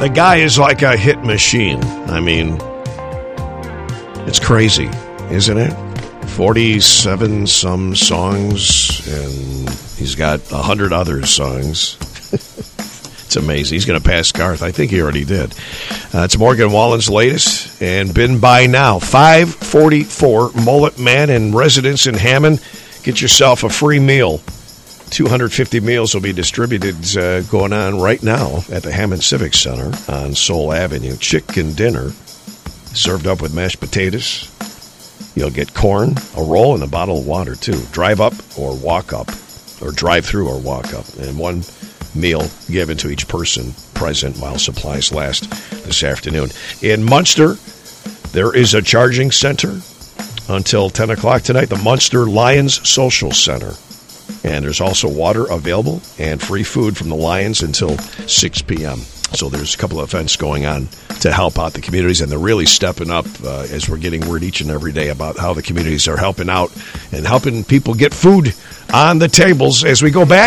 The guy is like a hit machine. I mean, it's crazy, isn't it? 47 some songs, and he's got 100 other songs. It's amazing. He's going to pass Garth. I think he already did. It's Morgan Wallen's latest, and been by now. 544 Mullet Man and residents in Hammond. Get yourself a free meal. 250 meals will be distributed going on right now at the Hammond Civic Center on Soul Avenue. Chicken dinner served up with mashed potatoes. You'll get corn, a roll, and a bottle of water, too. Drive up or walk up, or drive through or walk up. And one meal given to each person present while supplies last this afternoon. In Munster, there is a charging center until 10 o'clock tonight, the Munster Lions Social Center. And there's also water available and free food from the Lions until 6 p.m. So there's a couple of events going on to help out the communities, and they're really stepping up as we're getting word each and every day about how the communities are helping out and helping people get food on the tables as we go back.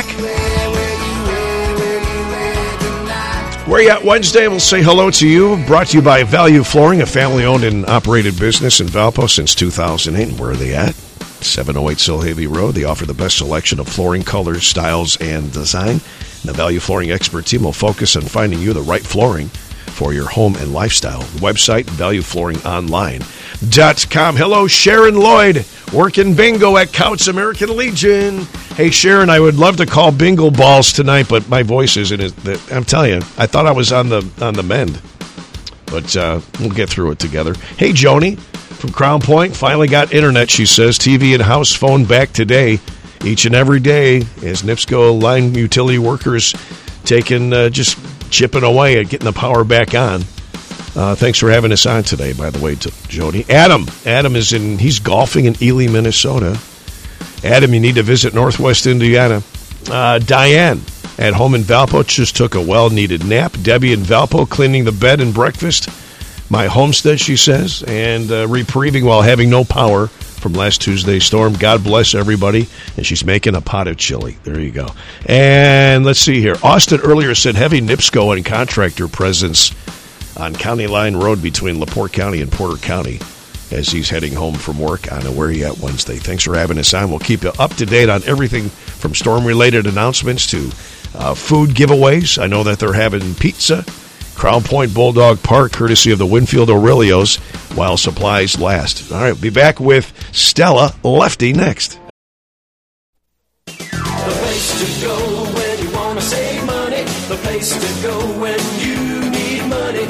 Where you at Wednesday? We'll say hello to you. Brought to you by Value Flooring, a family-owned and operated business in Valpo since 2008. Where are they at? 708 Silhavy Road. They offer the best selection of flooring, colors, styles, and design. And the Value Flooring expert team will focus on finding you the right flooring for your home and lifestyle. The website, valueflooringonline.com. Hello, Sharon Lloyd, working bingo at Couts American Legion. Hey, Sharon, I would love to call bingo balls tonight, but my voice isn't it. I'm telling you, I thought I was on the mend. But we'll get through it together. Hey, Joni from Crown Point finally got internet, she says. TV and house phone back today. Each and every day as NIPSCO line utility workers taking, just chipping away at getting the power back on. Thanks for having us on today, by the way, Joni. Adam is he's golfing in Ely, Minnesota. Adam, you need to visit Northwest Indiana. Diane at home in Valpo just took a well-needed nap. Debbie in Valpo cleaning the bed and breakfast. My homestead, she says, and reprieving while having no power from last Tuesday's storm. God bless everybody. And she's making a pot of chili. There you go. And let's see here. Austin earlier said heavy NIPSCO and contractor presence on County Line Road between LaPorte County and Porter County as he's heading home from work on a Where You At Wednesday. Thanks for having us on. We'll keep you up to date on everything from storm-related announcements to food giveaways. I know that they're having pizza, Crown Point Bulldog Park, courtesy of the Winfield Aurelios, while supplies last. All right, we'll be back with Stella Lefty next. The place to go when you want to save money. The place to go when you need money.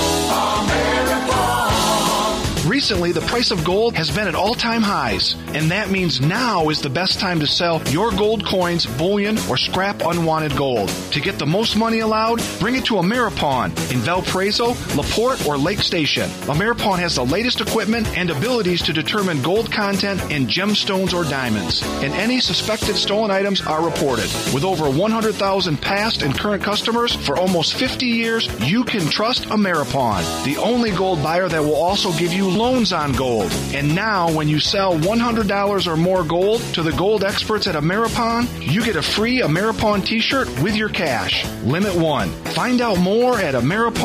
Recently, the price of gold has been at all-time highs, and that means now is the best time to sell your gold coins, bullion, or scrap unwanted gold. To get the most money allowed, bring it to Ameripawn in Valparaiso, LaPorte, or Lake Station. Ameripawn has the latest equipment and abilities to determine gold content in gemstones or diamonds, and any suspected stolen items are reported. With over 100,000 past and current customers for almost 50 years, you can trust Ameripawn, the only gold buyer that will also give you loans on gold. And now, when you sell $100 or more gold to the gold experts at Ameripawn, you get a free Ameripawn t-shirt with your cash. Limit 1. Find out more at Ameripawn.